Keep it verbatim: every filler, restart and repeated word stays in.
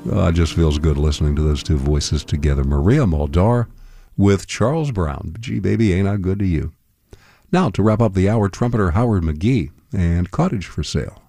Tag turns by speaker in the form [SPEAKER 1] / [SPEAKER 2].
[SPEAKER 1] Uh, it just feels good listening to those two voices together. Maria Muldaur with Charles Brown. Gee, baby, ain't I good to you? Now, to wrap up the hour, trumpeter Howard McGhee and Cottage for Sale.